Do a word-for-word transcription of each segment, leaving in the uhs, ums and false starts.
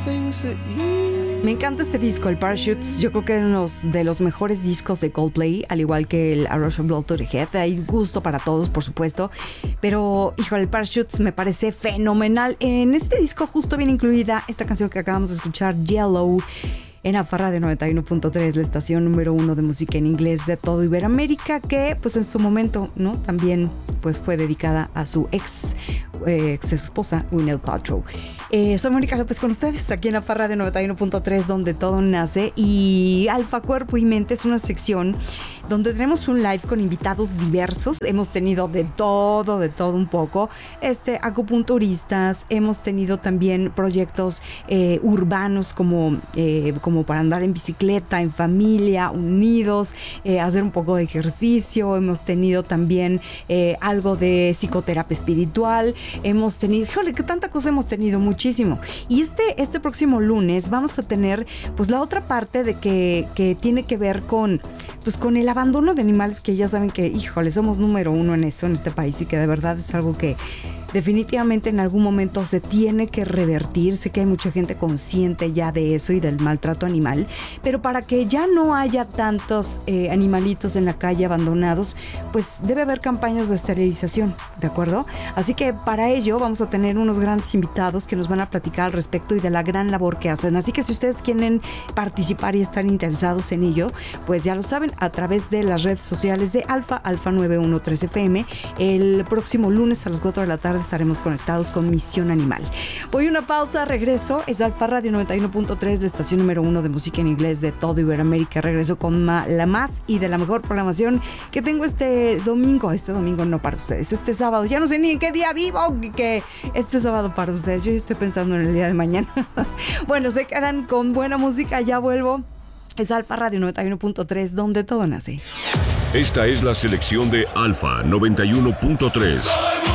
Me encanta este disco, el Parachutes. Yo creo que es uno de los mejores discos de Coldplay, al igual que el A Rush of Blood to the Head. Hay gusto para todos, por supuesto, pero, híjole, el Parachutes me parece fenomenal. En este disco justo viene incluida esta canción que acabamos de escuchar, Yellow, en Alfa Radio noventa y uno punto tres, la estación número uno de música en inglés de todo Iberoamérica, que pues en su momento, ¿no? También pues fue dedicada a su ex, eh, ex esposa, Gwyneth Paltrow. Eh, soy Mónica López con ustedes, aquí en Alfa Radio noventa y uno punto tres, donde todo nace. Y Alfa Cuerpo y Mente es una sección donde tenemos un live con invitados diversos. Hemos tenido de todo, de todo un poco. Este, acupunturistas, hemos tenido también proyectos eh, urbanos como, eh, como para andar en bicicleta, en familia, unidos, eh, hacer un poco de ejercicio. Hemos tenido también eh, algo de psicoterapia espiritual. Hemos tenido, híjole, que tanta cosa hemos tenido, muchísimo. Y este, este próximo lunes vamos a tener pues la otra parte de que, que tiene que ver con, pues, con el abandono de animales, que ya saben que, híjole, somos número uno en eso en este país, y que de verdad es algo que definitivamente en algún momento se tiene que revertir. Sé que hay mucha gente consciente ya de eso y del maltrato animal, pero para que ya no haya tantos eh, animalitos en la calle abandonados, pues debe haber campañas de esterilización, ¿de acuerdo? Así que para ello vamos a tener unos grandes invitados que nos van a platicar al respecto y de la gran labor que hacen. Así que si ustedes quieren participar y están interesados en ello, pues ya lo saben, a través de las redes sociales de Alfa, Alfa nueve uno tres F M. El próximo lunes a las cuatro de la tarde estaremos conectados con Misión Animal. Voy a una pausa, regreso. Es Alfa Radio noventa y uno punto tres, la estación número uno de música en inglés de todo Iberoamérica. Regreso con ma- la más y de la mejor programación que tengo este domingo. Este domingo no para ustedes, este sábado. Ya no sé ni en qué día vivo, que este sábado para ustedes. Yo estoy pensando en el día de mañana. Bueno, se quedan con buena música. Ya vuelvo. Es Alfa Radio noventa y uno punto tres, donde todo nace. Esta es la selección de Alfa noventa y uno punto tres.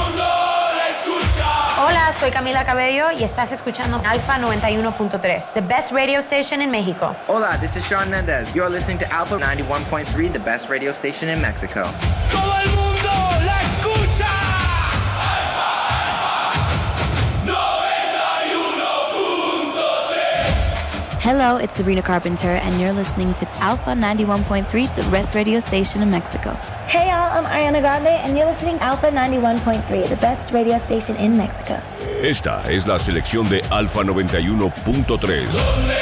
Hola, soy Camila Cabello y estás escuchando Alfa noventa y uno punto tres, the best radio station in Mexico. Hola, this is Shawn Mendes. You're listening to Alpha ninety-one point three, the best radio station in Mexico. ¡Todo el mundo la escucha! Alfa, Alfa, noventa y uno punto tres. Hello, it's Sabrina Carpenter, and you're listening to Alpha ninety-one point three, the best radio station in Mexico. Hey y'all, I'm Ariana Grande, and you're listening to Alpha ninety-one point three, the best radio station in Mexico. Esta es la selección de Alfa noventa y uno punto tres.